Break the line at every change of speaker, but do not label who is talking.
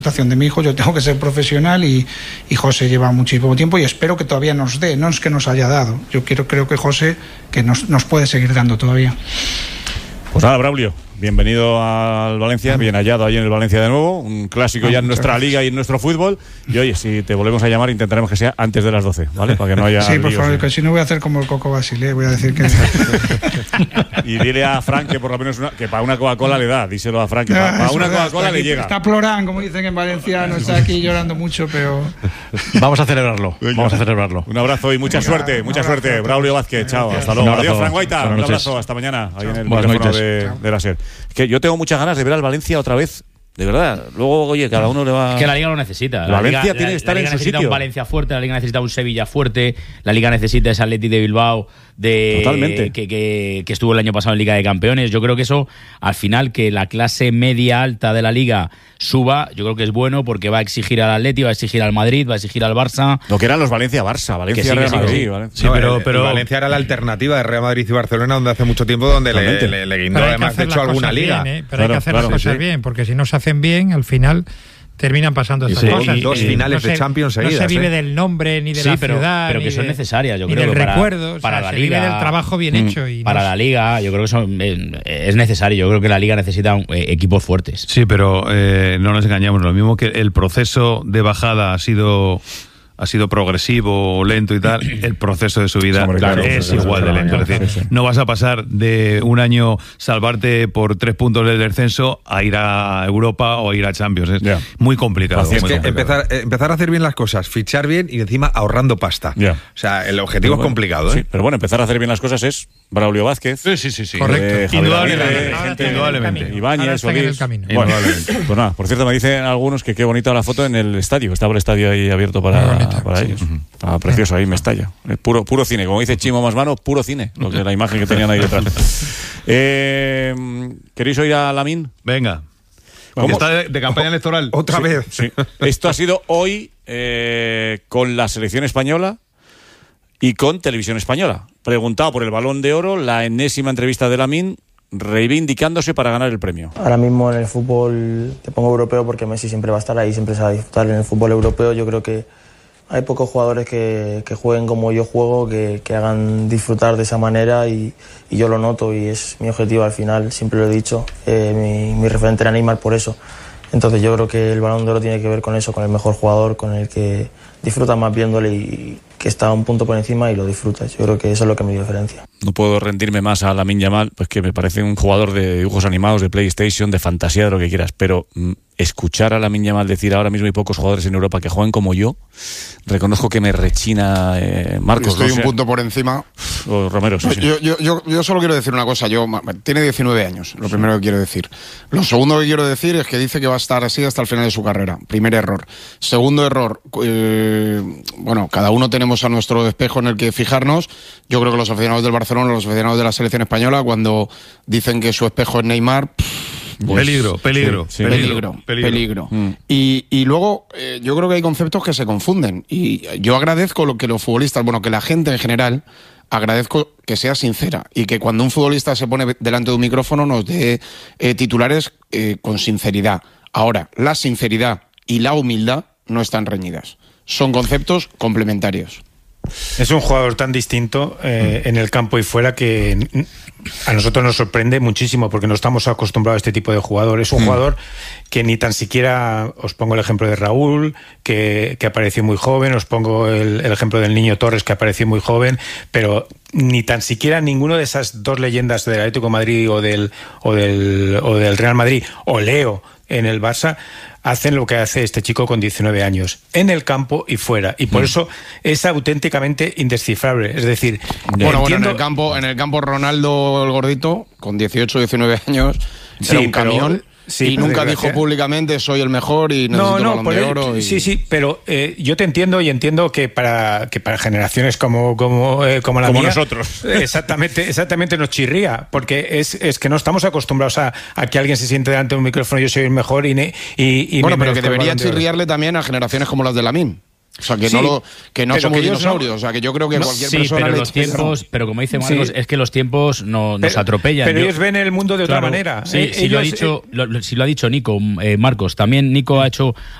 De mi hijo, yo tengo que ser profesional y José lleva muchísimo tiempo y espero que todavía nos dé, no es que nos haya dado. Yo creo que José que nos puede seguir dando todavía.
Pues nada, Braulio, bienvenido al Valencia, bien hallado ahí en el Valencia de nuevo, un clásico ya en nuestra liga y en nuestro fútbol. Y oye, si te volvemos a llamar intentaremos que sea antes de las 12, ¿vale? Para que no haya...
Sí, por favor, que si no voy a hacer como el Coco Basile, voy a decir que...
Y dile a Frank que por lo menos que para una Coca-Cola le da, díselo a Frank que para una Coca-Cola le llega.
Está plorán, como dicen en Valencia, no está aquí llorando mucho, pero...
Vamos a celebrarlo, vamos a celebrarlo.
Un abrazo y mucha suerte, Braulio Vázquez, chao, hasta luego. Adiós, Frank Guaita, un abrazo, hasta mañana, ahí en el micrófono de la SER. Es que yo tengo muchas ganas de ver al Valencia otra vez. De verdad, luego, oye, cada uno le va...
Que la Liga lo necesita.
La Valencia tiene que estar en su
necesita
sitio.
Un Valencia fuerte, la Liga necesita un Sevilla fuerte, la Liga necesita ese Atleti de Bilbao
Totalmente.
Que estuvo el año pasado en Liga de Campeones. Yo creo que eso, al final, que la clase media alta de la Liga suba, yo creo que es bueno porque va a exigir al Atleti, va a exigir al Madrid, va a exigir al Barça.
Lo que eran los Valencia-Barça, Valencia-Real Madrid.
Sí, pero
Valencia era la alternativa de Real Madrid y Barcelona donde hace mucho tiempo donde le guindó además de hecho alguna liga.
Pero hay que hacer las cosas bien, porque si no se hacen bien, al final terminan pasando estas cosas.
Y dos finales de Champions seguidas.
No se vive del nombre, ni de la ciudad,
pero que son necesarias, yo
ni
creo,
del
que
recuerdo.
Para la
se
Liga,
vive del trabajo bien hecho. Y
para la Liga, yo creo que eso es necesario. Yo creo que la Liga necesita equipos fuertes.
Sí, pero no nos engañamos. Lo mismo que el proceso de bajada ha sido progresivo, lento y tal, el proceso de subida es igual de lento. Es decir, no vas a pasar de un año salvarte por 3 puntos del descenso a ir a Europa o a ir a Champions. Es muy complicado.
Es que empezar a hacer bien las cosas, fichar bien y encima ahorrando pasta. O sea, el objetivo es complicado.
Sí, pero bueno, empezar a hacer bien las cosas es Braulio Vázquez.
Sí.
Correcto.
Indudablemente.
Ibáñez, Solís.
Bueno,
pues nada, por cierto, me dicen algunos que qué bonita la foto en el estadio. Estaba el estadio ahí abierto para ellos. Estaba precioso ahí, Mestalla. Puro cine, como dice Chimo Masmano, puro cine, lo que la imagen que tenían ahí detrás. ¿Queréis oír a Lamine?
Venga. ¿Cómo está de campaña electoral?
Otra vez.
Sí. Esto ha sido hoy con la selección española y con Televisión Española. Preguntado por el Balón de Oro, la enésima entrevista de Lamine, reivindicándose para ganar el premio.
Ahora mismo en el fútbol te pongo europeo porque Messi siempre va a estar ahí, siempre se va a disfrutar. En el fútbol europeo yo creo que hay pocos jugadores que jueguen como yo juego, que hagan disfrutar de esa manera y yo lo noto y es mi objetivo al final, siempre lo he dicho, mi referente era Neymar por eso. Entonces yo creo que el Balón de Oro tiene que ver con eso, con el mejor jugador, con el que disfruta más viéndole y que está un punto por encima y lo disfrutas. Yo creo que eso es lo que me diferencia.
No puedo rendirme más a Lamine Yamal, pues que me parece un jugador de dibujos animados, de PlayStation, de fantasía, de lo que quieras, pero escuchar a Lamine Yamal decir ahora mismo hay pocos jugadores en Europa que jueguen como yo, reconozco que me rechina Marcos.
Estoy un punto por encima.
Romero, sí.
Yo solo quiero decir una cosa. Tiene 19 años, lo primero que quiero decir. Lo segundo que quiero decir es que dice que va a estar así hasta el final de su carrera. Primer error. Segundo error, bueno, cada uno tenemos a nuestro espejo en el que fijarnos. Yo creo que los aficionados del Barcelona, los aficionados de la selección española, cuando dicen que su espejo es Neymar...
Pues, peligro.
Y luego yo creo que hay conceptos que se confunden y yo agradezco que los futbolistas, que la gente en general, agradezco que sea sincera y que cuando un futbolista se pone delante de un micrófono nos dé titulares con sinceridad. Ahora, la sinceridad y la humildad no están reñidas, son conceptos complementarios.
Es un jugador tan distinto en el campo y fuera que a nosotros nos sorprende muchísimo porque no estamos acostumbrados a este tipo de jugador. Es un jugador que ni tan siquiera, os pongo el ejemplo de Raúl, que apareció muy joven, os pongo el ejemplo del Niño Torres, que apareció muy joven, pero ni tan siquiera ninguno de esas dos leyendas del Atlético de Madrid o del Real Madrid, o Leo en el Barça, hacen lo que hace este chico con 19 años, en el campo y fuera, y por eso es auténticamente indescifrable. Es decir,
bueno, en el campo Ronaldo el gordito, con 18 o 19 años, era un camión. Sí, y nunca dijo públicamente soy el mejor y necesito el Balón de Oro.
Sí, pero yo te entiendo y entiendo que para generaciones como la mía, nosotros, exactamente nos chirría, porque es que no estamos acostumbrados a que alguien se siente delante de un micrófono, yo soy el mejor y
bueno, pero que debería chirriarle también a generaciones como las de Lamine. O sea, que no somos dinosaurios. O sea, que yo creo que cualquier persona...
Pero los tiempos, pero como dice Marcos, es que los tiempos nos atropellan.
Pero ellos ven el mundo de otra manera.
Sí, si lo ha dicho Nico, Marcos. También Nico ha hecho